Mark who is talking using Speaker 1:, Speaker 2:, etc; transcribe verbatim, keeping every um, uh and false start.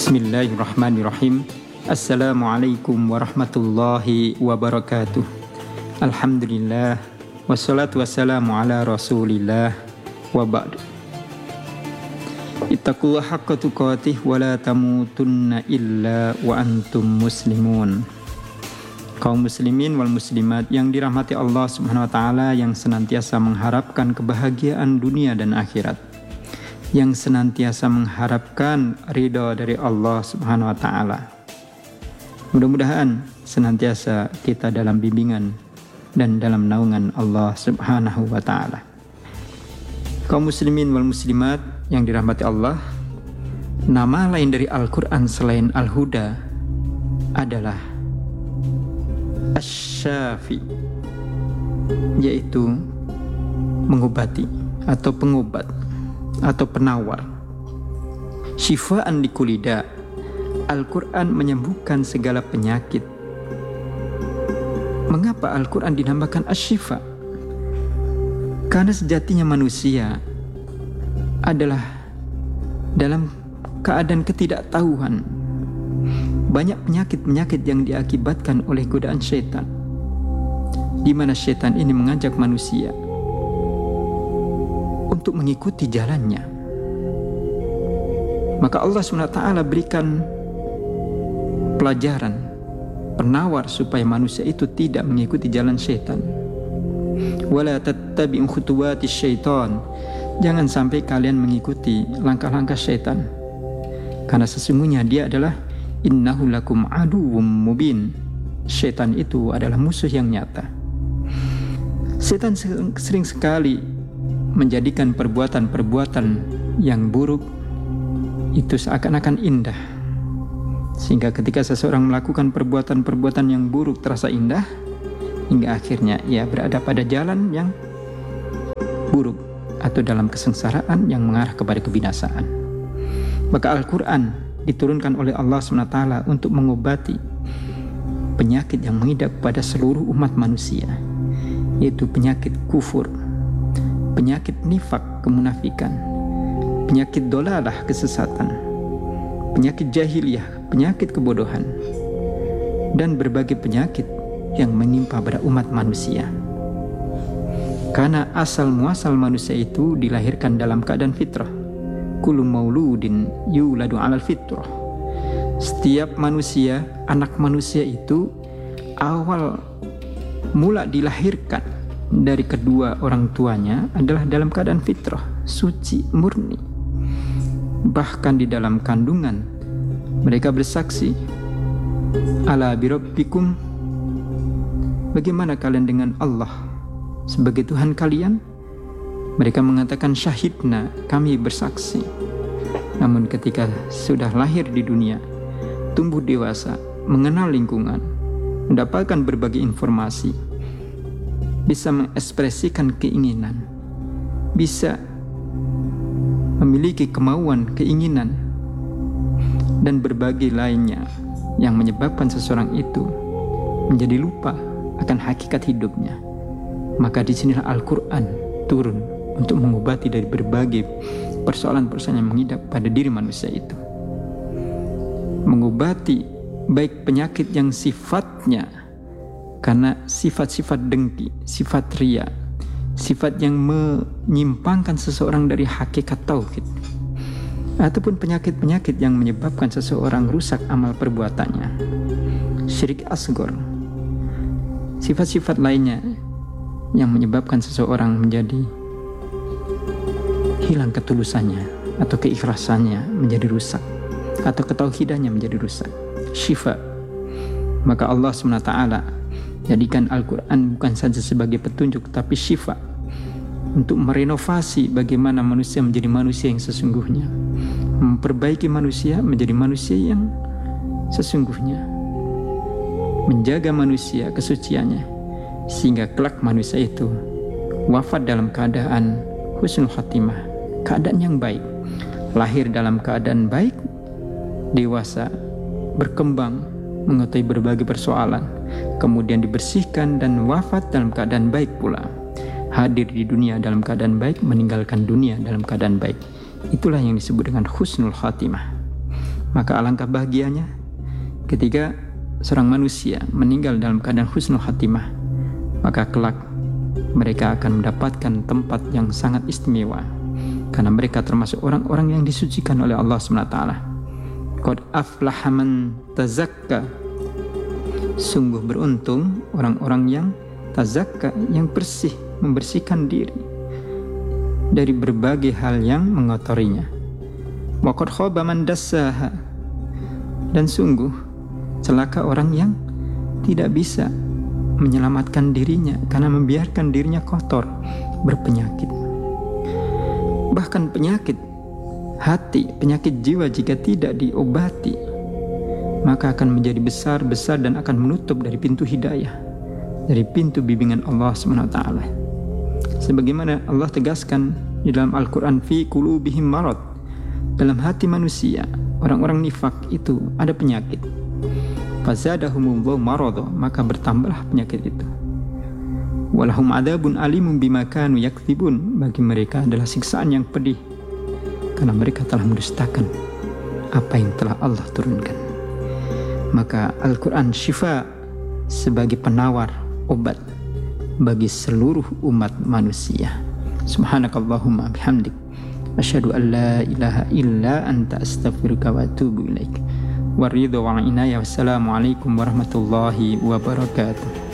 Speaker 1: Bismillahirrahmanirrahim. Assalamualaikum warahmatullahi wabarakatuh. Alhamdulillah, wassalatu wassalamu ala rasulillah, wa ba'd. Ittaqullaha haqqa tuqatih wa la tamutunna illa wa antum muslimun. Kaum muslimin wal muslimat yang dirahmati Allah Subhanahu wa taala, yang senantiasa mengharapkan kebahagiaan dunia dan akhirat, yang senantiasa mengharapkan ridha dari Allah Subhanahu wa taala. Mudah-mudahan senantiasa kita dalam bimbingan dan dalam naungan Allah Subhanahu wa taala. Kaum muslimin wal muslimat yang dirahmati Allah, nama lain dari Al-Qur'an selain Al-Huda adalah Asy-Syafi, yaitu mengobati atau pengobat atau penawar. Syifaan likulida, Al-Quran menyembuhkan segala penyakit. Mengapa Al-Quran dinamakan Asy-Syifa? Karena sejatinya manusia adalah dalam keadaan ketidaktahuan. Banyak penyakit-penyakit yang diakibatkan oleh godaan syaitan, di mana syaitan ini mengajak manusia untuk mengikuti jalannya. Maka Allah subhanahu wa taala berikan pelajaran, penawar supaya manusia itu tidak mengikuti jalan syaitan. Wala tattabi'u khutuwatis syaitan, jangan sampai kalian mengikuti langkah-langkah syaitan, karena sesungguhnya dia adalah innahu lakum aduwwum mubin. Syaitan itu adalah musuh yang nyata. Syaitan sering sekali menjadikan perbuatan-perbuatan yang buruk itu seakan-akan indah, sehingga ketika seseorang melakukan perbuatan-perbuatan yang buruk terasa indah, hingga akhirnya ia berada pada jalan yang buruk atau dalam kesengsaraan yang mengarah kepada kebinasaan. Maka Al-Quran diturunkan oleh Allah subhanahu wa taala untuk mengobati penyakit yang mengidap pada seluruh umat manusia, yaitu penyakit kufur, penyakit nifak, kemunafikan, penyakit dolalah, kesesatan, penyakit jahiliyah, penyakit kebodohan, dan berbagai penyakit yang menimpa pada umat manusia. Karena asal muasal manusia itu dilahirkan dalam keadaan fitrah. Kullu mauludin yuladu alal fitrah. Setiap manusia, anak manusia itu awal mula dilahirkan dari kedua orang tuanya adalah dalam keadaan fitrah, suci, murni. Bahkan di dalam kandungan mereka bersaksi, ala birabbikum, bagaimana kalian dengan Allah sebagai Tuhan kalian? Mereka mengatakan syahidna, kami bersaksi. Namun ketika sudah lahir di dunia, tumbuh dewasa, mengenal lingkungan, mendapatkan berbagai informasi, bisa mengekspresikan keinginan, bisa memiliki kemauan, keinginan, dan berbagai lainnya yang menyebabkan seseorang itu menjadi lupa akan hakikat hidupnya. Maka disinilah Al-Quran turun untuk mengobati dari berbagai persoalan-persoalan yang mengidap pada diri manusia itu. Mengobati baik penyakit yang sifatnya karena sifat-sifat dengki, sifat ria, sifat yang menyimpangkan seseorang dari hakikat tauhid, ataupun penyakit-penyakit yang menyebabkan seseorang rusak amal perbuatannya, syirik asghar, sifat-sifat lainnya yang menyebabkan seseorang menjadi hilang ketulusannya atau keikhlasannya menjadi rusak, atau ketauhidannya menjadi rusak. Syifa. Maka Allah subhanahu wa taala jadikan Al-Quran bukan saja sebagai petunjuk, tapi syifa, untuk merenovasi bagaimana manusia menjadi manusia yang sesungguhnya, memperbaiki manusia menjadi manusia yang sesungguhnya, menjaga manusia kesuciannya, sehingga kelak manusia itu wafat dalam keadaan husnul khatimah, keadaan yang baik, lahir dalam keadaan baik, dewasa, berkembang, mengetahui berbagai persoalan, kemudian dibersihkan dan wafat dalam keadaan baik pula, hadir di dunia dalam keadaan baik, meninggalkan dunia dalam keadaan baik. Itulah yang disebut dengan husnul khatimah. Maka alangkah bahagianya ketika seorang manusia meninggal dalam keadaan husnul khatimah, maka kelak mereka akan mendapatkan tempat yang sangat istimewa, karena mereka termasuk orang-orang yang disucikan oleh Allah subhanahu wa taala. Qad aflaha man tazakka, sungguh beruntung orang-orang yang tazakka, yang bersih, membersihkan diri dari berbagai hal yang mengotorinya. Wa qad khaba man dassaha, dan sungguh celaka orang yang tidak bisa menyelamatkan dirinya karena membiarkan dirinya kotor, berpenyakit. Bahkan penyakit hati, penyakit jiwa jika tidak diobati, maka akan menjadi besar-besar dan akan menutup dari pintu hidayah, dari pintu bimbingan Allah subhanahu wa taala. Sebagaimana Allah tegaskan di dalam Al-Quran, fi qulubihim marad, dalam hati manusia, orang-orang nifak itu ada penyakit. Fazadahumullahu marada, maka bertambahlah penyakit itu. Walahum adzabun alimun bima kanu yakdzibun, bagi mereka adalah siksaan yang pedih karena mereka telah mendustakan apa yang telah Allah turunkan. Maka Al-Quran syifa, sebagai penawar obat bagi seluruh umat manusia. Subhanakallahumma bihamdik, asyhadu an la ilaha illa anta, astaghfiruka wa atubu ilaik. Waridho wa inaya. Wassalamualaikum warahmatullahi wabarakatuh.